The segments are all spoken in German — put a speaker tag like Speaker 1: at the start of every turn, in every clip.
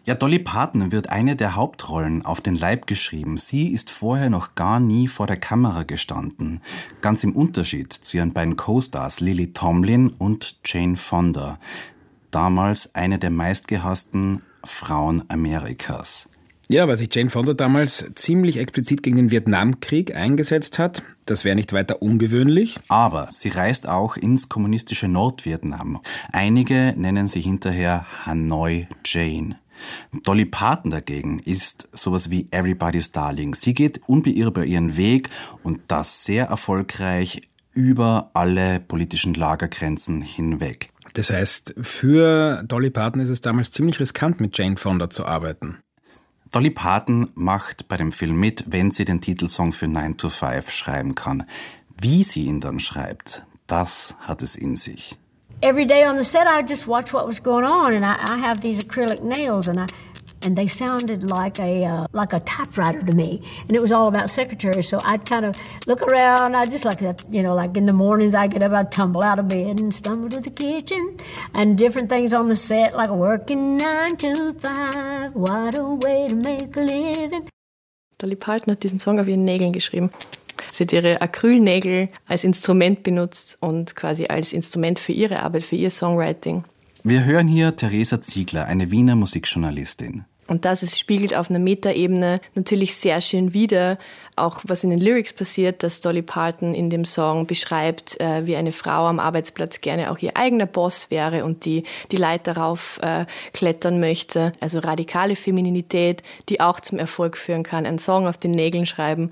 Speaker 1: Ja, Dolly Parton wird eine der Hauptrollen auf den Leib geschrieben. Sie ist vorher noch gar nie vor der Kamera gestanden. Ganz im Unterschied zu ihren beiden Co-Stars Lily Tomlin und Jane Fonda. Damals eine der meistgehassten Frauen Amerikas.
Speaker 2: Ja, weil sich Jane Fonda damals ziemlich explizit gegen den Vietnamkrieg eingesetzt hat. Das wäre nicht weiter ungewöhnlich.
Speaker 1: Aber sie reist auch ins kommunistische Nordvietnam. Einige nennen sie hinterher Hanoi Jane. Dolly Parton dagegen ist sowas wie Everybody's Darling. Sie geht unbeirrbar ihren Weg und das sehr erfolgreich über alle politischen Lagergrenzen hinweg.
Speaker 2: Das heißt, für Dolly Parton ist es damals ziemlich riskant, mit Jane Fonda zu arbeiten.
Speaker 1: Dolly Parton macht bei dem Film mit, wenn sie den Titelsong für 9 to 5 schreiben kann. Wie sie ihn dann schreibt, das hat es in sich.
Speaker 3: Every day on the set, I just watch what was going on, and I have these acrylic nails, and they sounded like a typewriter to me, and it was all about secretaries. So I'd kind of look around. I just like in the mornings I get up, I'd tumble out of bed and stumble to the kitchen, and different things on the set like working 9 to 5. What a way to make a living.
Speaker 4: Dolly Parton hat diesen Song auf ihren Nägeln geschrieben. Sie hat ihre Acrylnägel als Instrument benutzt und quasi als Instrument für ihre Arbeit, für ihr Songwriting.
Speaker 1: Wir hören hier Theresa Ziegler, eine Wiener Musikjournalistin.
Speaker 4: Und das spiegelt auf einer Metaebene natürlich sehr schön wider, auch was in den Lyrics passiert, dass Dolly Parton in dem Song beschreibt, wie eine Frau am Arbeitsplatz gerne auch ihr eigener Boss wäre und die Leiter rauf klettern möchte. Also radikale Femininität, die auch zum Erfolg führen kann. Einen Song auf den Nägeln schreiben,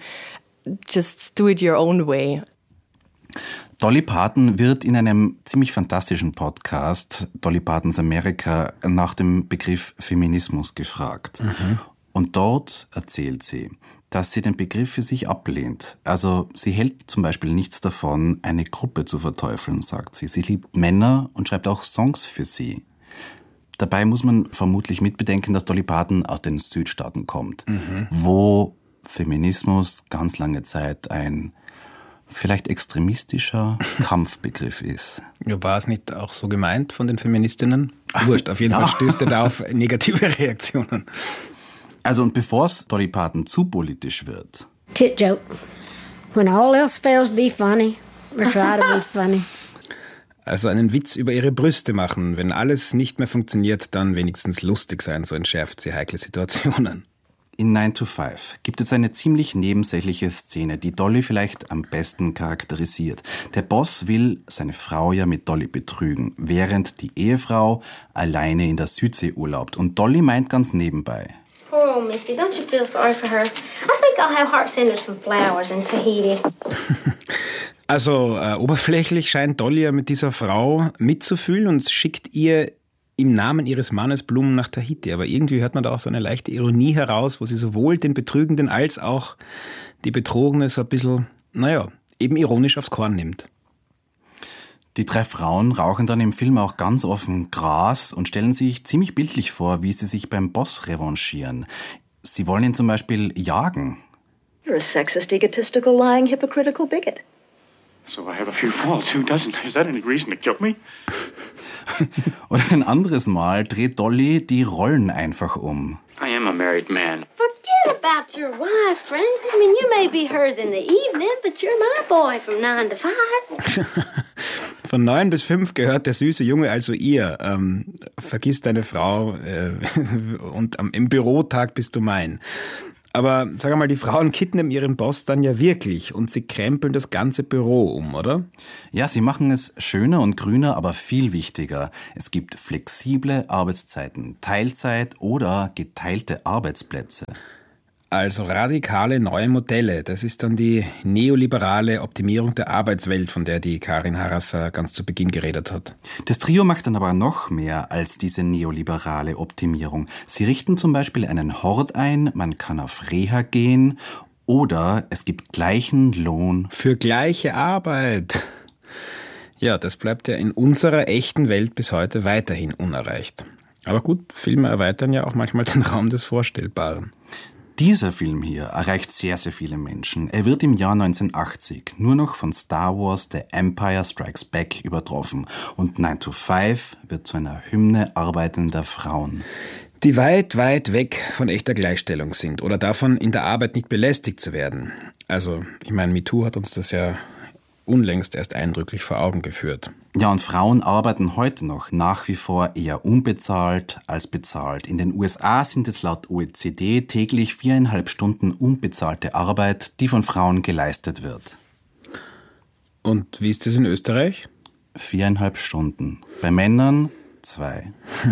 Speaker 4: just do it your own way.
Speaker 1: Dolly Parton wird in einem ziemlich fantastischen Podcast, Dolly Partons Amerika, nach dem Begriff Feminismus gefragt. Und dort erzählt sie, dass sie den Begriff für sich ablehnt. Also sie hält zum Beispiel nichts davon, eine Gruppe zu verteufeln, sagt sie. Sie liebt Männer und schreibt auch Songs für sie. Dabei muss man vermutlich mitbedenken, dass Dolly Parton aus den Südstaaten kommt, wo Feminismus ganz lange Zeit ein vielleicht extremistischer Kampfbegriff ist.
Speaker 2: Ja, war es nicht auch so gemeint von den Feministinnen? Wurscht, auf jeden Fall stößt er da auf negative Reaktionen.
Speaker 1: Also und bevor es Dolly Parton zu politisch wird.
Speaker 3: Tit joke. When all else fails, be funny. Or try to be funny.
Speaker 2: Also einen Witz über ihre Brüste machen. Wenn alles nicht mehr funktioniert, dann wenigstens lustig sein, so entschärft sie heikle Situationen.
Speaker 1: In 9 to 5 gibt es eine ziemlich nebensächliche Szene, die Dolly vielleicht am besten charakterisiert. Der Boss will seine Frau ja mit Dolly betrügen, während die Ehefrau alleine in der Südsee urlaubt. Und Dolly meint ganz nebenbei:
Speaker 5: Poor old Missy, don't you feel sorry for her? I think I'll have Hart send her some flowers in Tahiti.
Speaker 2: Also oberflächlich scheint Dolly ja mit dieser Frau mitzufühlen und schickt ihr im Namen ihres Mannes Blumen nach Tahiti. Aber irgendwie hört man da auch so eine leichte Ironie heraus, wo sie sowohl den Betrügenden als auch die Betrogene so ein bisschen, eben ironisch aufs Korn nimmt.
Speaker 1: Die 3 Frauen rauchen dann im Film auch ganz offen Gras und stellen sich ziemlich bildlich vor, wie sie sich beim Boss revanchieren. Sie wollen ihn zum Beispiel jagen.
Speaker 6: You're a sexist, egotistical, lying, hypocritical bigot.
Speaker 7: So I have a few faults. Who doesn't? Is that any reason to kill me?
Speaker 1: Und ein anderes Mal dreht Dolly die Rollen einfach um.
Speaker 7: I am a married man.
Speaker 5: Forget about your wife, Frank. I mean, you may be hers in the evening, but you're my boy from 9 to 5.
Speaker 2: Von 9 bis 5 gehört der süße Junge also ihr. Vergiss deine Frau und im Bürotag bist du mein. Aber sag mal, die Frauen kidnappen ihren Boss dann ja wirklich und sie krempeln das ganze Büro um, oder?
Speaker 1: Ja, sie machen es schöner und grüner, aber viel wichtiger. Es gibt flexible Arbeitszeiten, Teilzeit oder geteilte Arbeitsplätze.
Speaker 2: Also radikale neue Modelle. Das ist dann die neoliberale Optimierung der Arbeitswelt, von der die Karin Harasser ganz zu Beginn geredet hat.
Speaker 1: Das Trio macht dann aber noch mehr als diese neoliberale Optimierung. Sie richten zum Beispiel einen Hort ein, man kann auf Reha gehen oder es gibt gleichen Lohn
Speaker 2: für gleiche Arbeit. Ja, das bleibt ja in unserer echten Welt bis heute weiterhin unerreicht. Aber gut, Filme erweitern ja auch manchmal den Raum des Vorstellbaren.
Speaker 1: Dieser Film hier erreicht sehr, sehr viele Menschen. Er wird im Jahr 1980 nur noch von Star Wars The Empire Strikes Back übertroffen. Und 9 to 5 wird zu einer Hymne arbeitender Frauen.
Speaker 2: die weit, weit weg von echter Gleichstellung sind oder davon, in der Arbeit nicht belästigt zu werden. Also, ich meine, MeToo hat uns das ja unlängst erst eindrücklich vor Augen geführt.
Speaker 1: Ja, und Frauen arbeiten heute noch nach wie vor eher unbezahlt als bezahlt. In den USA sind es laut OECD täglich 4,5 Stunden unbezahlte Arbeit, die von Frauen geleistet wird.
Speaker 2: Und wie ist das in Österreich?
Speaker 1: 4,5 Stunden. Bei Männern 2.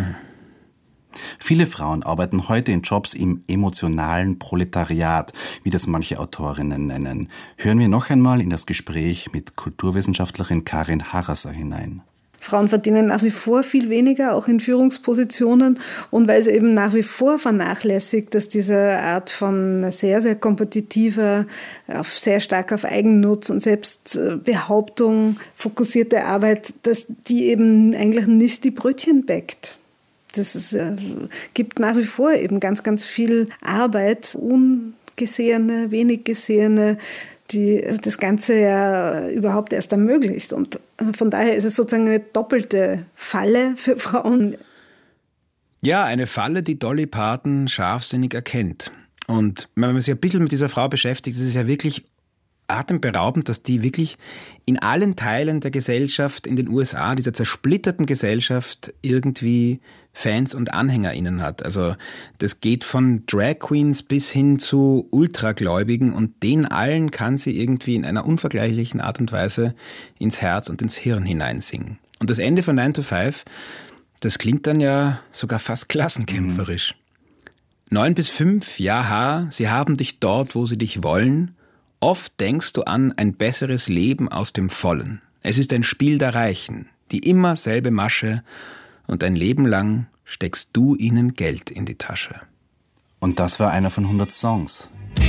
Speaker 1: Viele Frauen arbeiten heute in Jobs im emotionalen Proletariat, wie das manche Autorinnen nennen. Hören wir noch einmal in das Gespräch mit Kulturwissenschaftlerin Karin Harasser hinein.
Speaker 8: Frauen verdienen nach wie vor viel weniger, auch in Führungspositionen. Und weil es eben nach wie vor vernachlässigt, dass diese Art von sehr, sehr kompetitiver, sehr stark auf Eigennutz und Selbstbehauptung fokussierte Arbeit, dass die eben eigentlich nicht die Brötchen bäckt. Das gibt nach wie vor eben ganz, ganz viel Arbeit, ungesehene, wenig gesehene, die das Ganze ja überhaupt erst ermöglicht. Und von daher ist es sozusagen eine doppelte Falle für Frauen.
Speaker 2: Ja, eine Falle, die Dolly Parton scharfsinnig erkennt. Und wenn man sich ein bisschen mit dieser Frau beschäftigt, ist es ja wirklich atemberaubend, dass die wirklich in allen Teilen der Gesellschaft in den USA, dieser zersplitterten Gesellschaft, irgendwie Fans und AnhängerInnen hat. Also das geht von Drag Queens bis hin zu Ultragläubigen und denen allen kann sie irgendwie in einer unvergleichlichen Art und Weise ins Herz und ins Hirn hineinsingen. Und das Ende von 9 to 5, das klingt dann ja sogar fast klassenkämpferisch. 9 bis 5, ja, sie haben dich dort, wo sie dich wollen. Oft denkst du an ein besseres Leben aus dem Vollen. Es ist ein Spiel der Reichen, die immer selbe Masche und ein Leben lang steckst du ihnen Geld in die Tasche.
Speaker 1: Und das war einer von 100 Songs.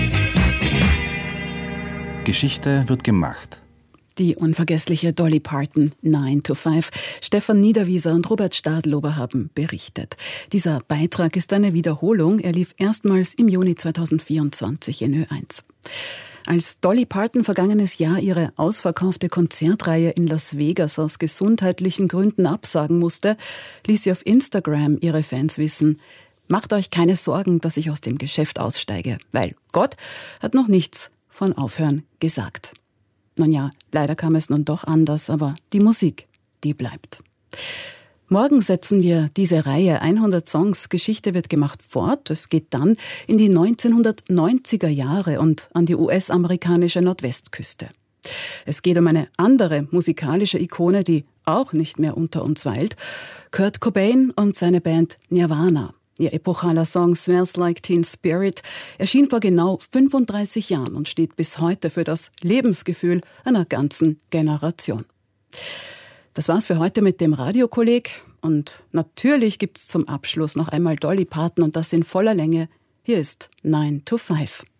Speaker 1: Geschichte wird gemacht.
Speaker 9: Die unvergessliche Dolly Parton, 9 to 5. Stefan Niederwieser und Robert Stadlober haben berichtet. Dieser Beitrag ist eine Wiederholung. Er lief erstmals im Juni 2024 in Ö1. Als Dolly Parton vergangenes Jahr ihre ausverkaufte Konzertreihe in Las Vegas aus gesundheitlichen Gründen absagen musste, ließ sie auf Instagram ihre Fans wissen: Macht euch keine Sorgen, dass ich aus dem Geschäft aussteige, weil Gott hat noch nichts von Aufhören gesagt. Nun ja, leider kam es nun doch anders, aber die Musik, die bleibt. Morgen setzen wir diese Reihe 100 Songs, Geschichte wird gemacht fort. Es geht dann in die 1990er Jahre und an die US-amerikanische Nordwestküste. Es geht um eine andere musikalische Ikone, die auch nicht mehr unter uns weilt. Kurt Cobain und seine Band Nirvana. Ihr epochaler Song Smells Like Teen Spirit erschien vor genau 35 Jahren und steht bis heute für das Lebensgefühl einer ganzen Generation. Das war's für heute mit dem Radiokolleg. Und natürlich gibt's zum Abschluss noch einmal Dolly Parton und das in voller Länge. Hier ist 9 to 5.